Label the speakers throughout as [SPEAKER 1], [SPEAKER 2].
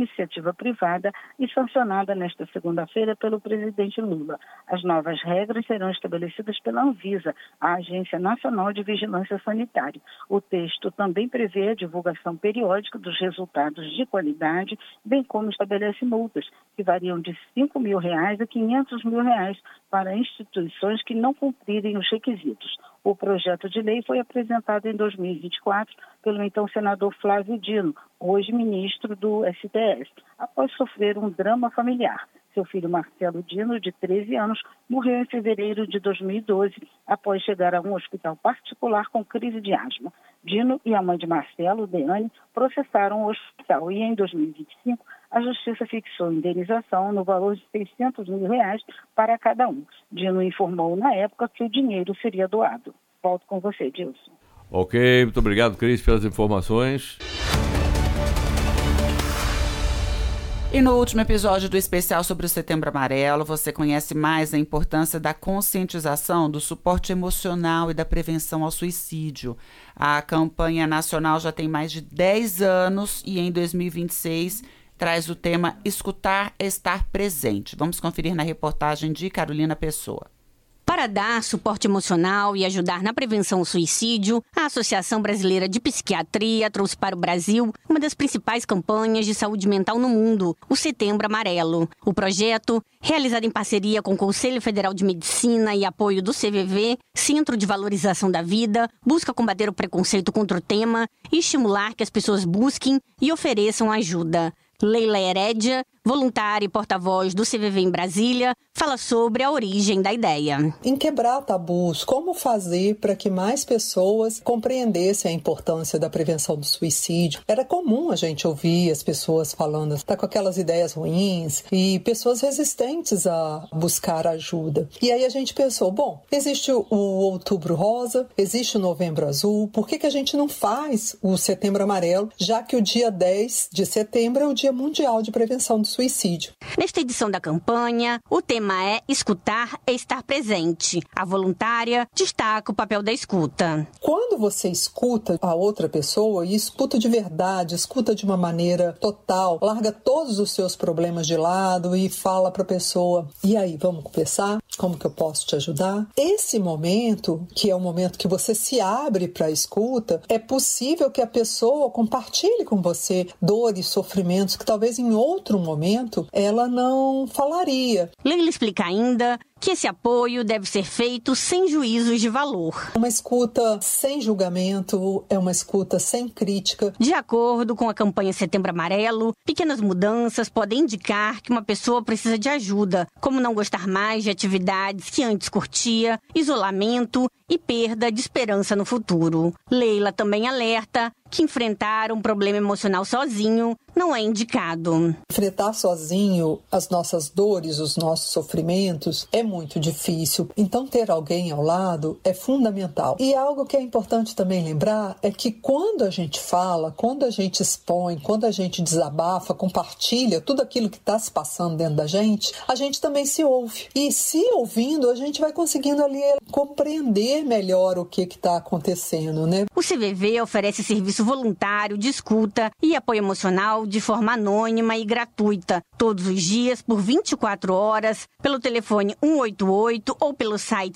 [SPEAKER 1] iniciativa privada e sancionada nesta segunda-feira pelo presidente Lula. As novas regras serão estabelecidas pela Anvisa, a Agência Nacional de Vigilância Sanitária. O texto também prevê a divulgação periódica dos resultados de qualidade, bem como estabelece multas, que variam de R$5 mil a R$500 mil para instituições que não cumprirem os requisitos. O projeto de lei foi apresentado em 2024 pelo então senador Flávio Dino, hoje ministro do STF, após sofrer um drama familiar. Seu filho Marcelo Dino, de 13 anos, morreu em fevereiro de 2012, após chegar a um hospital particular com crise de asma. Dino e a mãe de Marcelo, Deane, processaram o hospital e, em 2025, a Justiça fixou indenização no valor de R$600 mil para cada um. Dino informou na época que o dinheiro seria doado. Volto com você, Dilson.
[SPEAKER 2] Ok, muito obrigado, Cris, pelas informações.
[SPEAKER 3] E no último episódio do especial sobre o Setembro Amarelo, você conhece mais a importância da conscientização, do suporte emocional e da prevenção ao suicídio. A campanha nacional já tem mais de 10 anos e em 2026 traz o tema Escutar é Estar Presente. Vamos conferir na reportagem de Carolina Pessoa.
[SPEAKER 4] Para dar suporte emocional e ajudar na prevenção ao suicídio, a Associação Brasileira de Psiquiatria trouxe para o Brasil uma das principais campanhas de saúde mental no mundo, o Setembro Amarelo. O projeto, realizado em parceria com o Conselho Federal de Medicina e apoio do CVV, Centro de Valorização da Vida, busca combater o preconceito contra o tema e estimular que as pessoas busquem e ofereçam ajuda. Leila Herédia, voluntária e porta-voz do CVV em Brasília, fala sobre a origem da ideia.
[SPEAKER 5] Em quebrar tabus, como fazer para que mais pessoas compreendessem a importância da prevenção do suicídio. Era comum a gente ouvir as pessoas falando, tá com aquelas ideias ruins e pessoas resistentes a buscar ajuda. E aí a gente pensou, bom, existe o Outubro Rosa, existe o Novembro Azul, por que a gente não faz o Setembro Amarelo, já que o dia 10 de setembro é o Dia Mundial de Prevenção do Suicídio.
[SPEAKER 4] Nesta edição da campanha, o tema é Escutar é Estar Presente. A voluntária destaca o papel da escuta.
[SPEAKER 5] Quando você escuta a outra pessoa, e escuta de verdade, escuta de uma maneira total, larga todos os seus problemas de lado e fala para a pessoa, e aí, vamos conversar? Como que eu posso te ajudar? Esse momento, que é o momento que você se abre para a escuta, é possível que a pessoa compartilhe com você dores, sofrimentos que talvez em outro momento ela não falaria.
[SPEAKER 4] Leila explica ainda que esse apoio deve ser feito sem juízos de valor.
[SPEAKER 5] Uma escuta sem julgamento, é uma escuta sem crítica.
[SPEAKER 4] De acordo com a campanha Setembro Amarelo, pequenas mudanças podem indicar que uma pessoa precisa de ajuda, como não gostar mais de atividades que antes curtia, isolamento e perda de esperança no futuro. Leila também alerta que enfrentar um problema emocional sozinho não é indicado.
[SPEAKER 5] Enfrentar sozinho as nossas dores, os nossos sofrimentos é muito difícil. Então ter alguém ao lado é fundamental. E algo que é importante também lembrar é que quando a gente fala, quando a gente expõe, quando a gente desabafa, compartilha tudo aquilo que está se passando dentro da gente, a gente também se ouve. E se ouvindo, a gente vai conseguindo ali compreender melhor o que está acontecendo, né?
[SPEAKER 4] O CVV oferece serviço voluntário de escuta e apoio emocional de forma anônima e gratuita, todos os dias por 24 horas, pelo telefone 188 ou pelo site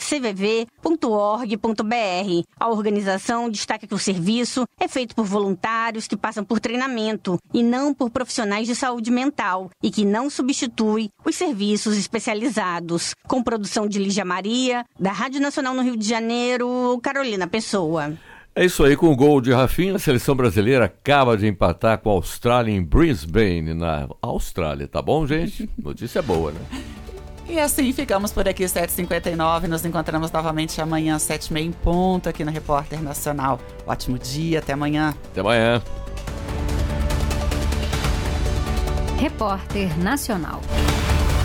[SPEAKER 4] cvv.org.br. A organização destaca que o serviço é feito por voluntários que passam por treinamento e não por profissionais de saúde mental e que não substitui os serviços especializados. Com produção de Lígia Maria, da Rádio Nacional no Rio de Janeiro, Carolina Pessoa.
[SPEAKER 2] É isso aí, com o gol de Rafinha, a seleção brasileira acaba de empatar com a Austrália em Brisbane, na Austrália, tá bom, gente? Notícia boa, né?
[SPEAKER 3] E assim ficamos por aqui, 7h59, nos encontramos novamente amanhã, 7h30 em ponto, aqui no Repórter Nacional. Ótimo dia, até amanhã.
[SPEAKER 2] Até amanhã.
[SPEAKER 6] Repórter Nacional.